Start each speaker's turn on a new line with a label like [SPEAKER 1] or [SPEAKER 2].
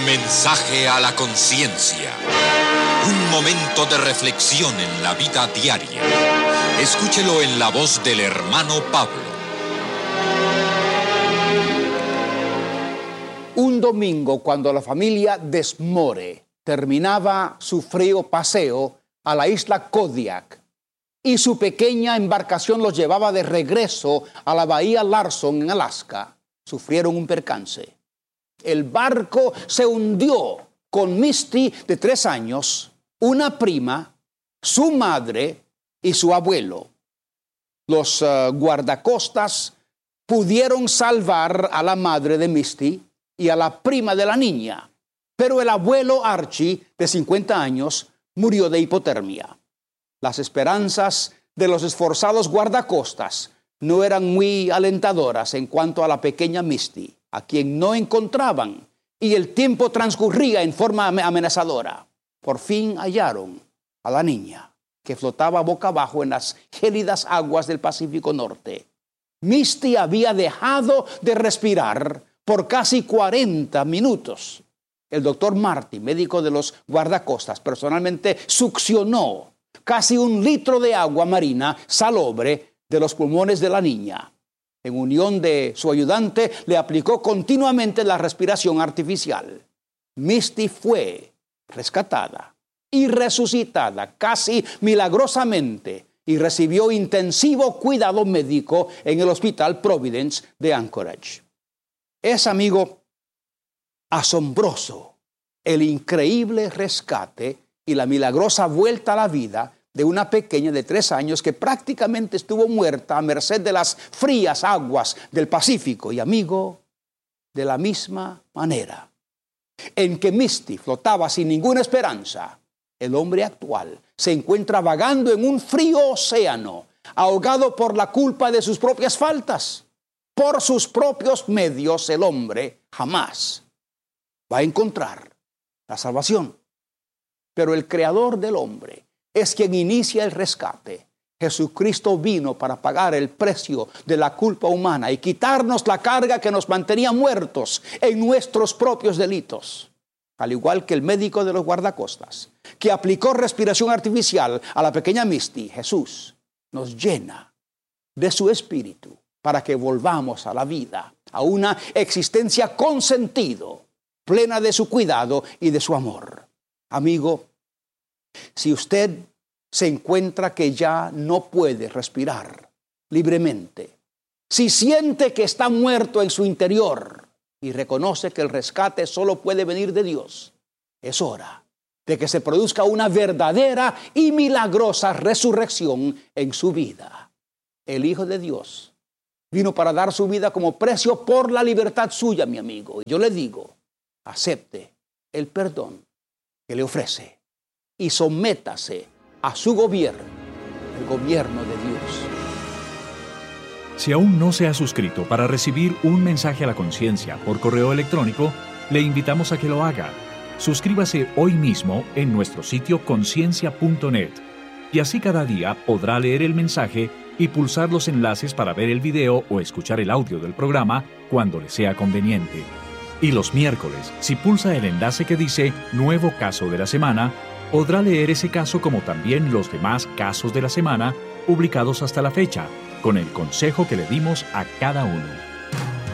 [SPEAKER 1] Mensaje a la conciencia. Un momento de reflexión en la vida diaria. Escúchelo en la voz del hermano Pablo.
[SPEAKER 2] Un domingo, cuando la familia Desmore terminaba su frío paseo a la isla Kodiak y su pequeña embarcación los llevaba de regreso a la bahía Larson en Alaska, sufrieron un percance. El barco se hundió con Misty, de 3 años, una prima, su madre y su abuelo. Los guardacostas pudieron salvar a la madre de Misty y a la prima de la niña, pero el abuelo Archie, de 50 años, murió de hipotermia. Las esperanzas de los esforzados guardacostas no eran muy alentadoras en cuanto a la pequeña Misty, a quien no encontraban, y el tiempo transcurría en forma amenazadora. Por fin hallaron a la niña, que flotaba boca abajo en las gélidas aguas del Pacífico Norte. Misty había dejado de respirar por casi 40 minutos. El doctor Marty, médico de los guardacostas, personalmente succionó casi 1 litro de agua marina salobre de los pulmones de la niña. En unión de su ayudante, le aplicó continuamente la respiración artificial. Misty fue rescatada y resucitada casi milagrosamente y recibió intensivo cuidado médico en el Hospital Providence de Anchorage. Es, amigo, asombroso el increíble rescate y la milagrosa vuelta a la vida de una pequeña de 3 años que prácticamente estuvo muerta a merced de las frías aguas del Pacífico. Y, amigo, de la misma manera en que Misty flotaba sin ninguna esperanza, el hombre actual se encuentra vagando en un frío océano, ahogado por la culpa de sus propias faltas. Por sus propios medios, el hombre jamás va a encontrar la salvación. Pero el creador del hombre es quien inicia el rescate. Jesucristo vino para pagar el precio de la culpa humana y quitarnos la carga que nos mantenía muertos en nuestros propios delitos. Al igual que el médico de los guardacostas, que aplicó respiración artificial a la pequeña Misty, Jesús nos llena de su espíritu para que volvamos a la vida, a una existencia con sentido, plena de su cuidado y de su amor. Amigo, si usted se encuentra que ya no puede respirar libremente, si siente que está muerto en su interior y reconoce que el rescate solo puede venir de Dios, es hora de que se produzca una verdadera y milagrosa resurrección en su vida. El Hijo de Dios vino para dar su vida como precio por la libertad suya, mi amigo. Yo le digo, acepte el perdón que le ofrece y sométase a su gobierno, el gobierno de Dios.
[SPEAKER 3] Si aún no se ha suscrito para recibir un mensaje a la conciencia por correo electrónico, le invitamos a que lo haga. Suscríbase hoy mismo en nuestro sitio conciencia.net y así cada día podrá leer el mensaje y pulsar los enlaces para ver el video o escuchar el audio del programa cuando le sea conveniente. Y los miércoles, si pulsa el enlace que dice Nuevo Caso de la Semana, podrá leer ese caso como también los demás casos de la semana publicados hasta la fecha, con el consejo que le dimos a cada uno.